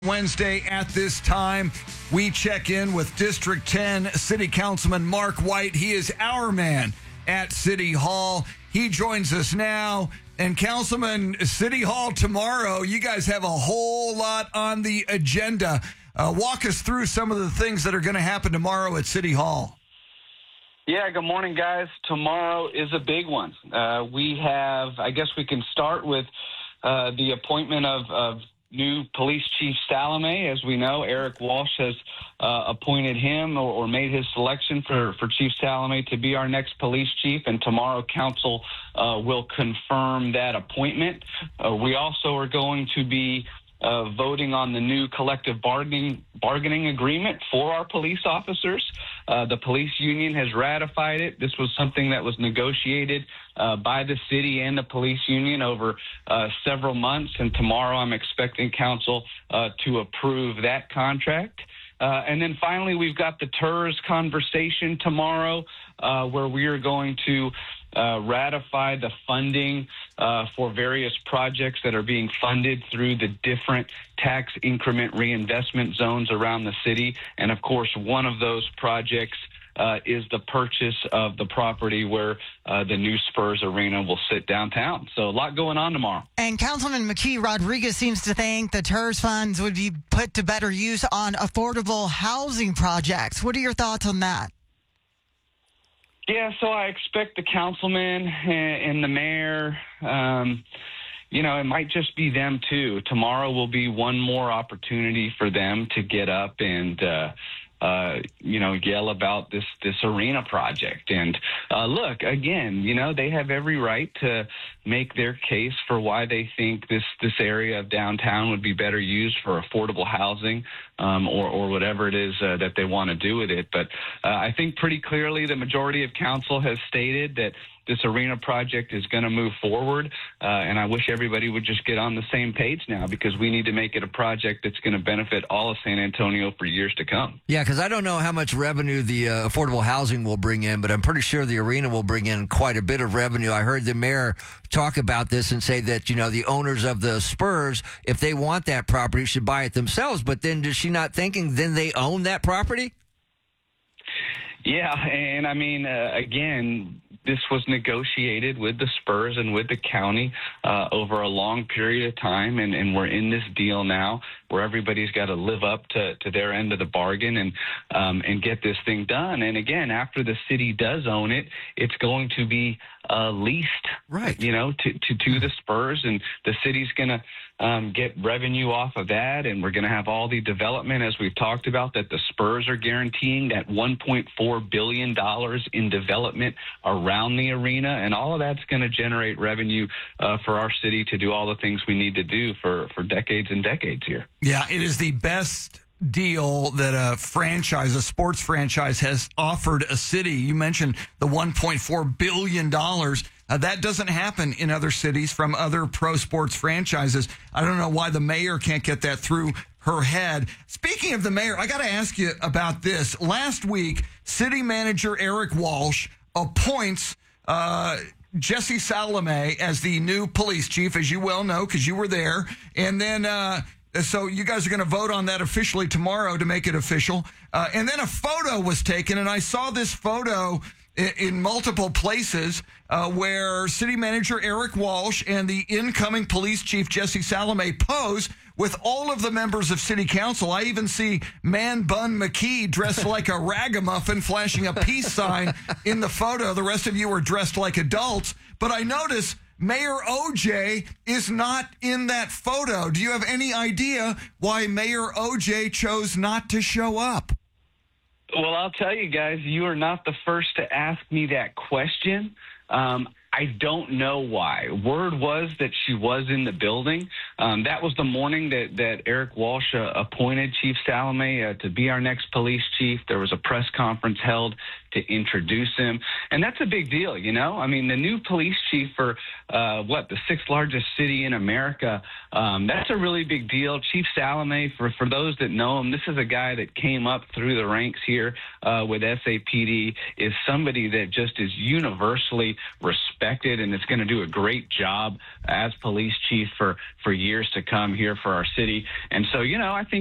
Wednesday at this time, we check in with District 10 City Councilman Mark White. He is our man at City Hall. He joins us now. And Councilman, City Hall tomorrow, you guys have a whole lot on the agenda. Walk us through some of the things that are going to happen tomorrow at City Hall. Yeah, good morning, guys. Tomorrow is a big one. I guess we can start with the appointment of new Police Chief Salome. As we know, Eric Walsh has appointed him or made his selection for Chief Salome to be our next police chief, and tomorrow council will confirm that appointment. We also are going to be voting on the new collective bargaining agreement for our police officers. The police union has ratified it. This was something that was negotiated by the city and the police union over several months, and tomorrow I'm expecting council to approve that contract. And then finally, we've got the TERS conversation tomorrow, where we are going to ratify the funding for various projects that are being funded through the different tax increment reinvestment zones around the city. And of course, one of those projects is the purchase of the property where the new Spurs Arena will sit downtown. So a lot going on tomorrow. And Councilman McKee Rodriguez seems to think the TERS funds would be put to better use on affordable housing projects. What are your thoughts on that? Yeah, so I expect the councilman and the mayor, it might just be them too. Tomorrow will be one more opportunity for them to get up and yell about this arena project. And look, again, they have every right to make their case for why they think this area of downtown would be better used for affordable housing or whatever it is that they want to do with it. But I think pretty clearly the majority of council has stated that this arena project is going to move forward, and I wish everybody would just get on the same page now, because we need to make it a project that's going to benefit all of San Antonio for years to come. Yeah, because I don't know how much revenue the affordable housing will bring in, but I'm pretty sure the arena will bring in quite a bit of revenue. I heard the mayor talk about this and say that, the owners of the Spurs, if they want that property, should buy it themselves. But then is she not thinking then they own that property? Yeah, and I mean, again, this was negotiated with the Spurs and with the county over a long period of time, and we're in this deal now where everybody's got to live up to their end of the bargain and get this thing done. And again, after the city does own it, it's going to be leased, right? To the Spurs, and the city's going to get revenue off of that, and we're going to have all the development, as we've talked about, that the Spurs are guaranteeing, that $1.4 billion in development around the arena, and all of that's going to generate revenue for our city to do all the things we need to do for decades and decades here. Yeah, it is the best deal that a sports franchise has offered a city. You mentioned the $1.4 billion. That doesn't happen in other cities from other pro sports franchises. I don't know why the mayor can't get that through her head. Speaking of the mayor, I got to ask you about this. Last week, city manager Eric Walsh appoints Jesse Salome as the new police chief, as you well know, because you were there. And then so you guys are going to vote on that officially tomorrow to make it official. And then a photo was taken, and I saw this photo in multiple places where city manager Eric Walsh and the incoming police chief Jesse Salome pose with all of the members of city council. I even see Man Bun McKee dressed like a ragamuffin flashing a peace sign in the photo. The rest of you are dressed like adults. But I notice Mayor OJ is not in that photo. Do you have any idea why Mayor OJ chose not to show up? Well, I'll tell you guys, you are not the first to ask me that question. I don't know why. Word was that she was in the building. That was the morning that Eric Walsh appointed Chief Salome to be our next police chief. There was a press conference held to introduce him. And that's a big deal, I mean, the new police chief for, the sixth largest city in America, that's a really big deal. Chief Salome, for those that know him, this is a guy that came up through the ranks here with SAPD, is somebody that just is universally respected and is going to do a great job as police chief for years years to come here for our city. And so, I think